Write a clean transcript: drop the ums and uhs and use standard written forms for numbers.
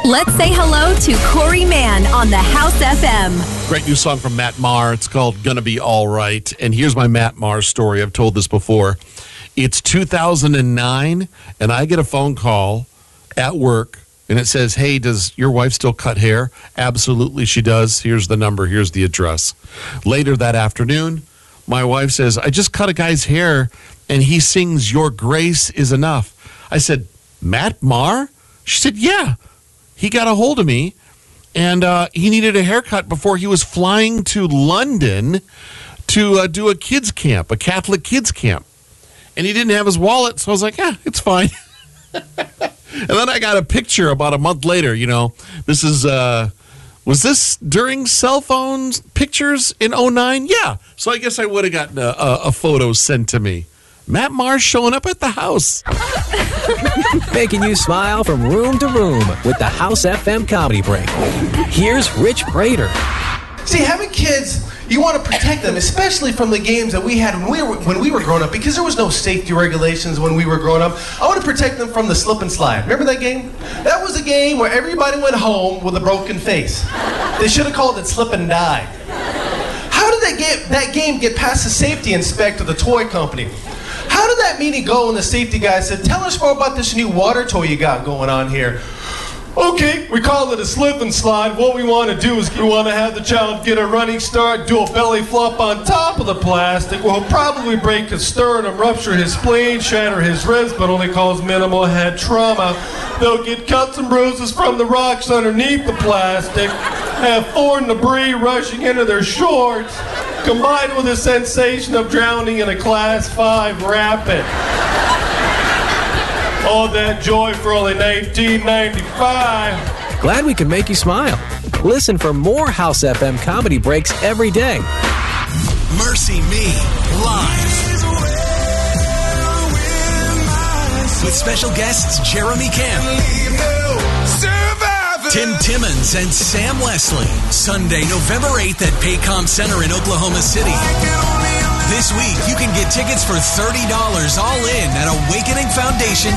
Let's say hello to Corey Mann on the House FM. Great new song from Matt Maher. It's called Gonna Be All Right. And here's my Matt Maher story. I've told this before. It's 2009, and I get a phone call at work, and it says, hey, does your wife still cut hair? Absolutely, she does. Here's the number. Here's the address. Later that afternoon, my wife says, I just cut a guy's hair, and he sings Your Grace is Enough. I said, Matt Maher? She said, yeah. He got a hold of me, and he needed a haircut before he was flying to London to do a kids camp, a Catholic kids camp. And he didn't have his wallet, so I was like, yeah, it's fine. And then I got a picture about a month later, you know. This is, was this during cell phone pictures in 2009? Yeah. So I guess I would have gotten a photo sent to me. Matt Maher showing up at the house. Making you smile from room to room with the House FM Comedy Break. Here's Rich Prater. See, having kids, you want to protect them, especially from the games that we had when we were growing up, because there was no safety regulations when we were growing up. I want to protect them from the slip and slide. Remember that game? That was a game where everybody went home with a broken face. They should have called it slip and die. How did that game get past the safety inspector, the toy company? How did that meeting go when the safety guy said, tell us more about this new water toy you got going on here? Okay, we call it a slip and slide. What we want to do is we want to have the child get a running start, do a belly flop on top of the plastic. We'll probably break his sternum, rupture his spleen, shatter his ribs, but only cause minimal head trauma. They'll get cuts and bruises from the rocks underneath the plastic, have foreign debris rushing into their shorts, combined with the sensation of drowning in a Class 5 rapid. All that joy for only $19.95. Glad we can make you smile. Listen for more House FM Comedy Breaks every day. Mercy Me, live. With special guests Jeremy Camp, Tim Timmons, and Sam Leslie. Sunday, November 8th at Paycom Center in Oklahoma City. This week, you can get tickets for $30 all in at Awakening Foundation